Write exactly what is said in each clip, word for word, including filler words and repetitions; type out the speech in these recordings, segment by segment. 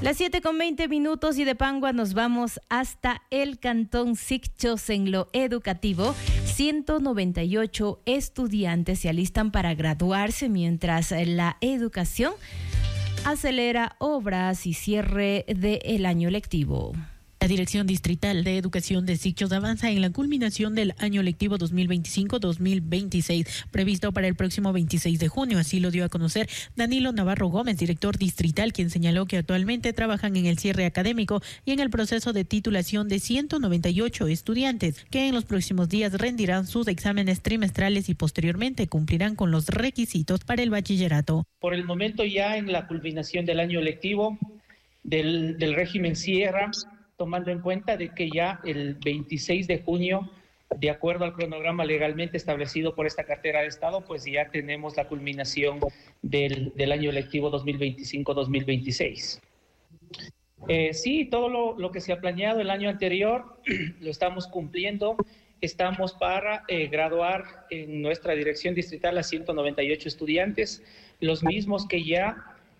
Las siete con veinte minutos y de Pangua nos vamos hasta el Cantón Sicchos en lo educativo. ciento noventa y ocho estudiantes se alistan para graduarse mientras la educación acelera obras y cierre del año lectivo. La Dirección Distrital de Educación de Sicchos avanza en la culminación del año lectivo dos mil veinticinco dos mil veintiséis, previsto para el próximo veintiséis de junio. Así lo dio a conocer Danilo Navarro Gómez, director distrital, quien señaló que actualmente trabajan en el cierre académico y en el proceso de titulación de ciento noventa y ocho estudiantes, que en los próximos días rendirán sus exámenes trimestrales y posteriormente cumplirán con los requisitos para el bachillerato. Por el momento, ya en la culminación del año lectivo del, del régimen Sierra, tomando en cuenta de que ya el veintiséis de junio, de acuerdo al cronograma legalmente establecido por esta cartera de Estado, pues ya tenemos la culminación del, del año lectivo dos mil veinticinco dos mil veintiséis. Eh, sí, todo lo, lo que se ha planeado el año anterior lo estamos cumpliendo. Estamos para eh, graduar en nuestra dirección distrital a ciento noventa y ocho estudiantes, los mismos que ya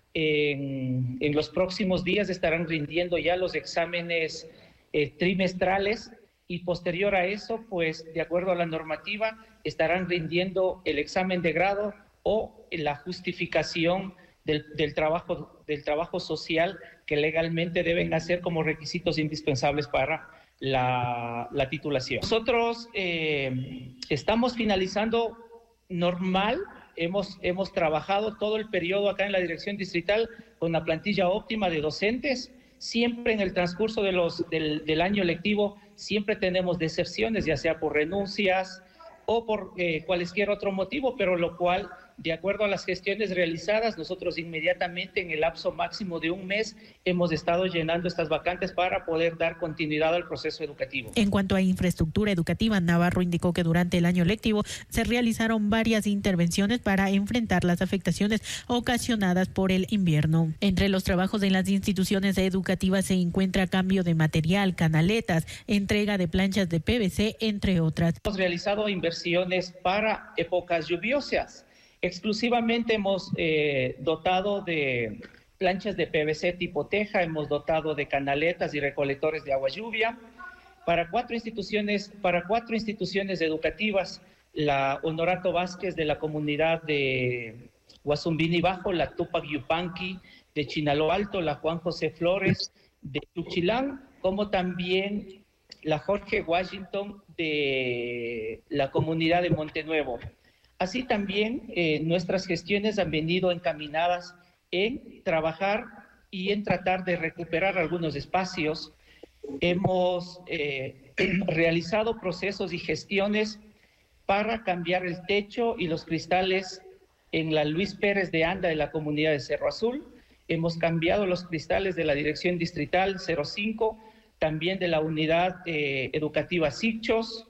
En, en los próximos días estarán rindiendo ya los exámenes eh, trimestrales y posterior a eso, pues de acuerdo a la normativa, estarán rindiendo el examen de grado o la justificación del, del, trabajo, del trabajo social que legalmente deben hacer como requisitos indispensables para la, la titulación. Nosotros eh, estamos finalizando normal. Hemos, hemos trabajado todo el periodo acá en la dirección distrital con una plantilla óptima de docentes. Siempre en el transcurso de los, del, del año lectivo, siempre tenemos deserciones, ya sea por renuncias o por eh, cualquier otro motivo, pero lo cual, de acuerdo a las gestiones realizadas, nosotros inmediatamente en el lapso máximo de un mes hemos estado llenando estas vacantes para poder dar continuidad al proceso educativo. En cuanto a infraestructura educativa, Navarro indicó que durante el año lectivo se realizaron varias intervenciones para enfrentar las afectaciones ocasionadas por el invierno. Entre los trabajos en las instituciones educativas se encuentra cambio de material, canaletas, entrega de planchas de P V C, entre otras. Hemos realizado inversiones para épocas lluviosas. Exclusivamente hemos eh, dotado de planchas de P V C tipo teja, hemos dotado de canaletas y recolectores de agua lluvia para cuatro instituciones, para cuatro instituciones educativas: la Honorato Vázquez de la comunidad de Guasumbini Bajo, la Tupac Yupanqui de Chinalo Alto, la Juan José Flores de Chuchilán, como también la Jorge Washington de la comunidad de Montenuevo. Así también eh, nuestras gestiones han venido encaminadas en trabajar y en tratar de recuperar algunos espacios. Hemos eh, realizado procesos y gestiones para cambiar el techo y los cristales en la Luis Pérez de Anda de la comunidad de Cerro Azul. Hemos cambiado los cristales de la dirección distrital cero cinco, también de la unidad eh, educativa Sicchos,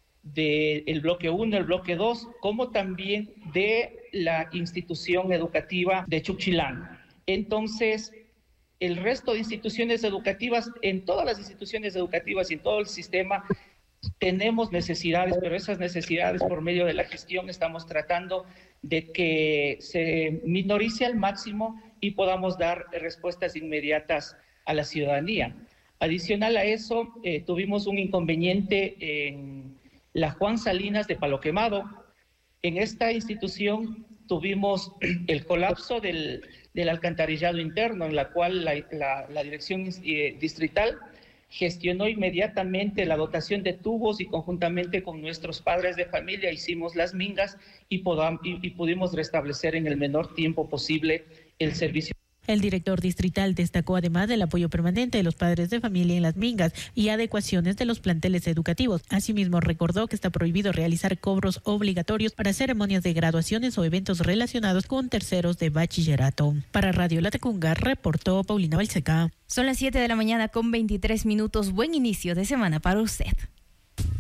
del bloque uno, el bloque dos, como también de la institución educativa de Chuchilán. Entonces, el resto de instituciones educativas, en todas las instituciones educativas y en todo el sistema, tenemos necesidades, pero esas necesidades, por medio de la gestión, estamos tratando de que se minorice al máximo y podamos dar respuestas inmediatas a la ciudadanía. Adicional a eso, eh, tuvimos un inconveniente en la Juan Salinas de Palo Quemado. En esta institución tuvimos el colapso del, del alcantarillado interno, en la cual la, la, la dirección eh, distrital gestionó inmediatamente la dotación de tubos y conjuntamente con nuestros padres de familia hicimos las mingas y, podam, y, y pudimos restablecer en el menor tiempo posible el servicio. El director distrital destacó además del apoyo permanente de los padres de familia en las mingas y adecuaciones de los planteles educativos. Asimismo, recordó que está prohibido realizar cobros obligatorios para ceremonias de graduaciones o eventos relacionados con terceros de bachillerato. Para Radio Latacunga, reportó Paulina Balseca. Son las siete de la mañana con veintitrés minutos. Buen inicio de semana para usted.